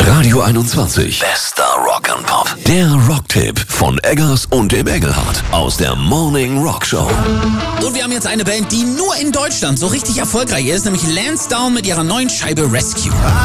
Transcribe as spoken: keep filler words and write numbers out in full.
Radio einundzwanzig. Bester Rock and Pop. Der Rocktipp von Eggers und dem Engelhardt aus der Morning Rock Show. Und wir haben jetzt eine Band, die nur in Deutschland so richtig erfolgreich ist, nämlich Lansdowne mit ihrer neuen Scheibe Rescue.